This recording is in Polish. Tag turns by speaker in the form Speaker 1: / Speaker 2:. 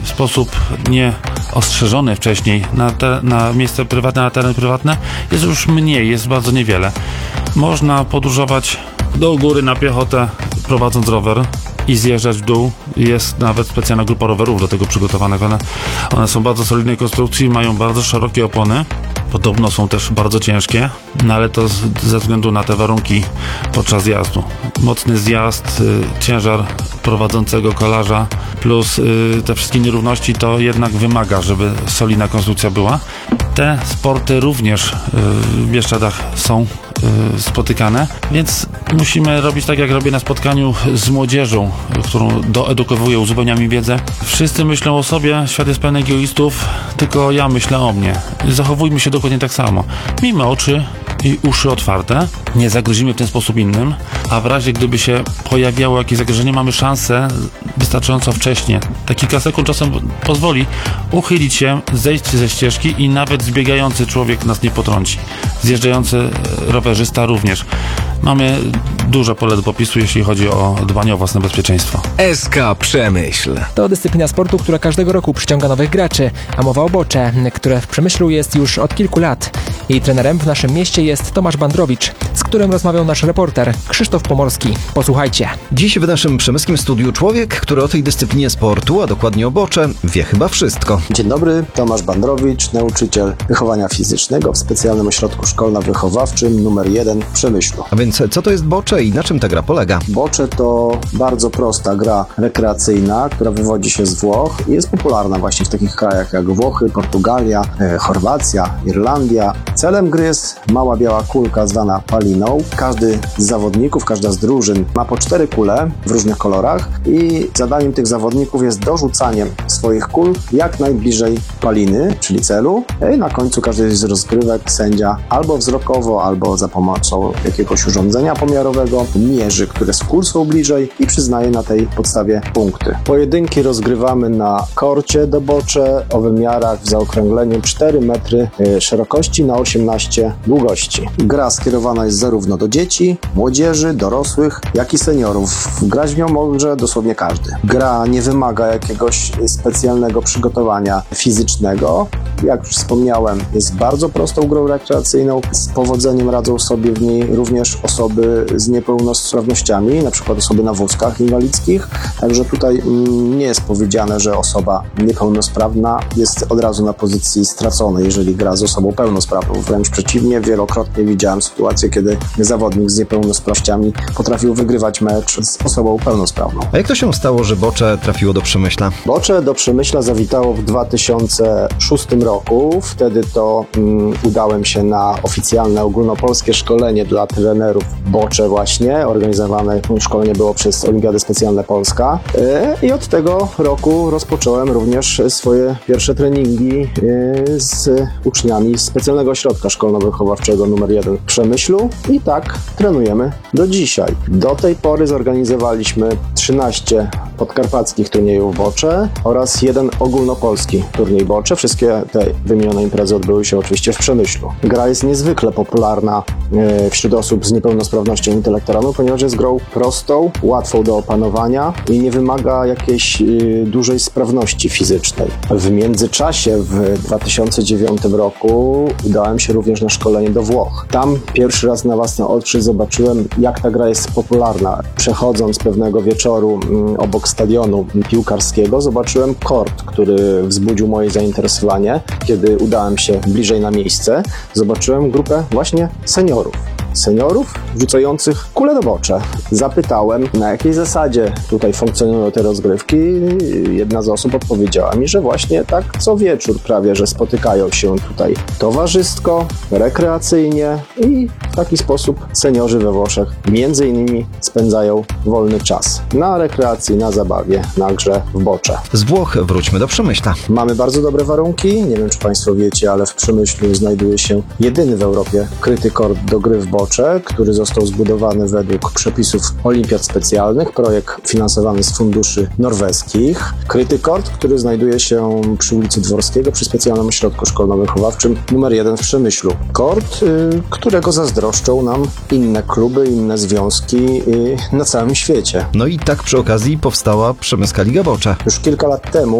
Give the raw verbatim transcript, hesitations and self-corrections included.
Speaker 1: w sposób nieostrzeżony wcześniej na, te, na miejsce prywatne, na tereny prywatne jest już mniej, jest bardzo niewiele. Można podróżować do góry na piechotę, prowadząc rower i zjeżdżać w dół. Jest nawet specjalna grupa rowerów do tego przygotowanych. One, one są bardzo solidnej konstrukcji, mają bardzo szerokie opony. Podobno są też bardzo ciężkie, no ale to z, ze względu na te warunki podczas jazdu. Mocny zjazd, y, ciężar prowadzącego kolarza plus y, te wszystkie nierówności to jednak wymaga, żeby solidna konstrukcja była. Te sporty również y, w Bieszczadach są y, spotykane, więc musimy robić tak, jak robię na spotkaniu z młodzieżą, którą doedukowuję, uzupełniam im wiedzę. Wszyscy myślą o sobie, świat jest pełen egoistów, tylko ja myślę o mnie. Zachowujmy się dokładnie tak samo. Miejmy oczy i uszy otwarte, nie zagrozimy w ten sposób innym, a w razie gdyby się pojawiało jakieś zagrożenie, mamy szansę wystarczająco wcześnie. Te kilka sekund czasem pozwoli uchylić się, zejść ze ścieżki i nawet zbiegający człowiek nas nie potrąci. Zjeżdżający rowerzysta również. Mamy duże pole do popisu, jeśli chodzi o dbanie o własne bezpieczeństwo.
Speaker 2: S K Przemyśl.
Speaker 3: To dyscyplina sportu, która każdego roku przyciąga nowych graczy, a mowa o bocze, które w Przemyślu jest już od kilku lat. Jej trenerem w naszym mieście jest Tomasz Bandrowicz, z którym rozmawiał nasz reporter Krzysztof Pomorski. Posłuchajcie.
Speaker 4: Dziś w naszym przemyskim studiu człowiek, który o tej dyscyplinie sportu, a dokładnie o bocze, wie chyba wszystko.
Speaker 5: Dzień dobry, Tomasz Bandrowicz, nauczyciel wychowania fizycznego w specjalnym ośrodku szkolno-wychowawczym numer jeden w Przemyślu.
Speaker 4: A więc co to jest bocze i na czym ta gra polega?
Speaker 5: Bocze to bardzo prosta gra rekreacyjna, która wywodzi się z Włoch i jest popularna właśnie w takich krajach jak Włochy, Portugalia, e, Chorwacja, Irlandia. Celem gry jest mała biała kulka zwana paliną. Każdy z zawodników, każda z drużyn ma po cztery kule w różnych kolorach i zadaniem tych zawodników jest dorzucanie swoich kul jak najbliżej paliny, czyli celu. I na końcu każdej z rozgrywek sędzia albo wzrokowo, albo za pomocą jakiegoś urządzenia pomiarowego mierzy, które z kul są bliżej i przyznaje na tej podstawie punkty. Pojedynki rozgrywamy na korcie do bocze o wymiarach w zaokrągleniu cztery metry szerokości na osiemnaście długości. Gra skierowana jest zarówno do dzieci, młodzieży, dorosłych, jak i seniorów. Grać w nią może dosłownie każdy. Gra nie wymaga jakiegoś specjalnego przygotowania fizycznego. Jak już wspomniałem, jest bardzo prostą grą rekreacyjną. Z powodzeniem radzą sobie w niej również osoby z niepełnosprawnościami, na przykład osoby na wózkach inwalidzkich. Także tutaj mm, nie jest powiedziane, że osoba niepełnosprawna jest od razu na pozycji straconej, jeżeli gra z osobą pełnosprawną. Wręcz przeciwnie, wielokrotnie widziałem sytuację, kiedy zawodnik z niepełnosprawnościami potrafił wygrywać mecz z osobą pełnosprawną.
Speaker 4: A jak to się stało, że bocze trafiło do Przemyśla?
Speaker 5: Bocze do Przemyśla zawitało w dwa tysiące szóstym roku. Wtedy to um, udałem się na oficjalne ogólnopolskie szkolenie dla trenerów bocze właśnie. Organizowane szkolenie było przez Olimpiadę Specjalne Polska. Yy, I od tego roku rozpocząłem również swoje pierwsze treningi yy, z uczniami specjalnego ośrodka szkolno-wychowawczego numer jeden w Przemyślu i tak trenujemy do dzisiaj. Do tej pory zorganizowaliśmy trzynaście podkarpackich turniejów bocze oraz jeden ogólnopolski turniej bocze. Wszystkie te wymienione imprezy odbyły się oczywiście w Przemyślu. Gra jest niezwykle popularna wśród osób z niepełnosprawnością intelektualną, ponieważ jest grą prostą, łatwą do opanowania i nie wymaga jakiejś dużej sprawności fizycznej. W międzyczasie w dwa tysiące dziewiątym roku udałem się również na szkolenie do Włoch. Tam pierwszy raz na własne oczy zobaczyłem, jak ta gra jest popularna. Przechodząc pewnego wieczoru obok stadionu piłkarskiego, zobaczyłem kort, który wzbudził moje zainteresowanie. Kiedy udałem się bliżej na miejsce, zobaczyłem grupę właśnie seniorów. Seniorów rzucających kule do bocze. Zapytałem, na jakiej zasadzie tutaj funkcjonują te rozgrywki. Jedna z osób odpowiedziała mi, że właśnie tak co wieczór prawie, że spotykają się tutaj towarzysko, rekreacyjnie i w taki sposób seniorzy we Włoszech między innymi spędzają wolny czas na rekreacji, na zabawie, na grze w bocze.
Speaker 4: Z Włoch wróćmy do Przemyśla.
Speaker 5: Mamy bardzo dobre warunki. Nie wiem, czy Państwo wiecie, ale w Przemyślu znajduje się jedyny w Europie kryty kort do gry w bocze, który został zbudowany według przepisów olimpiad specjalnych. Projekt finansowany z funduszy norweskich. Kryty kort, który znajduje się przy ulicy Dworskiego przy specjalnym ośrodku szkolno-wychowawczym numer jeden w Przemyślu. Kort, y, którego zazdroszczą nam inne kluby, inne związki y, na całym świecie.
Speaker 4: No i tak przy okazji powstała Przemyska Liga Bocze.
Speaker 5: Już kilka lat temu